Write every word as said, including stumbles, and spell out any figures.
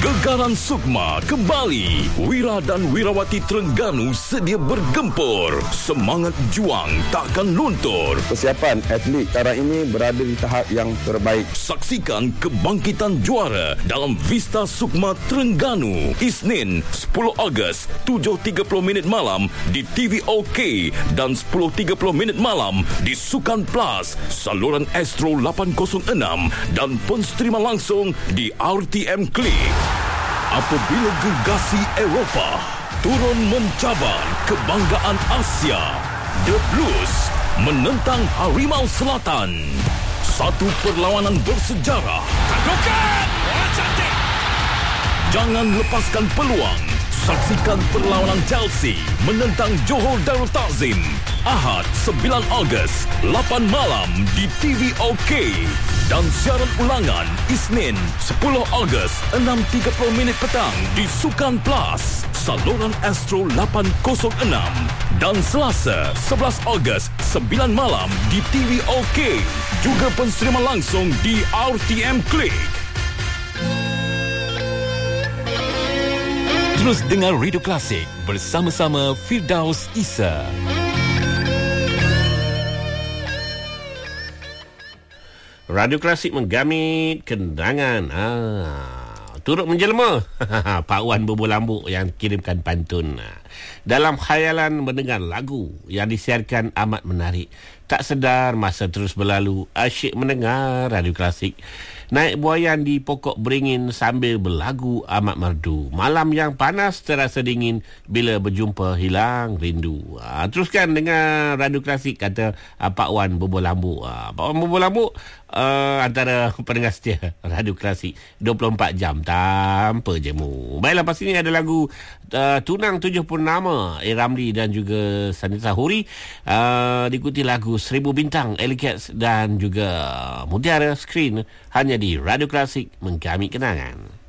Gegaran Sukma kembali. Wira dan Wirawati Terengganu sedia bergempur. Semangat juang takkan luntur. Persiapan atlet sekarang ini berada di tahap yang terbaik. Saksikan kebangkitan juara dalam Vista Sukma Terengganu. Isnin sepuluh Ogos tujuh tiga puluh minit malam di T V OK dan sepuluh tiga puluh minit malam di Sukan Plus, saluran Astro lapan kosong enam dan pensterima langsung di R T M Click. Apabila gegasi Eropah turun mencabar kebanggaan Asia, The Blues menentang Harimau Selatan. Satu perlawanan bersejarah. Tandukan! Bola cantik! Jangan lepaskan peluang. Saksikan perlawanan Chelsea menentang Johor Darul Takzim. Ahad sembilan Ogos lapan malam di T V OK. Dan siaran ulangan Isnin sepuluh Ogos enam tiga puluh minit petang di Sukan Plus, saluran Astro lapan kosong enam. Dan Selasa sebelas Ogos sembilan malam di T V OK. Juga penserima langsung di R T M Click. Terus dengar Radio Klasik bersama-sama Firdaus Isa. Radio Klasik menggamit kendangan. Ah, turut menjelma. Pak Wan Bobo Lambuk yang kirimkan pantun. Dalam khayalan mendengar lagu yang disiarkan amat menarik. Tak sedar masa terus berlalu. Asyik mendengar Radio Klasik. Naik buayan di pokok beringin sambil berlagu amat merdu. Malam yang panas terasa dingin bila berjumpa hilang rindu. Ha, teruskan dengar Radio Klasik, kata uh, Pak Wan Bobo Lambuk. Ha, Pak Wan Bobo Lambuk uh, antara pendengar setia Radio Klasik dua puluh empat jam tanpa jemu. Baiklah, lepas ini ada lagu uh, Tunang tujuh Purnama A. Ramli dan juga Sanita Huri. Uh, diikuti lagu Seribu Bintang Alley Cats dan juga Mutiara Screen hanya di Radio Klasik menggamit kenangan.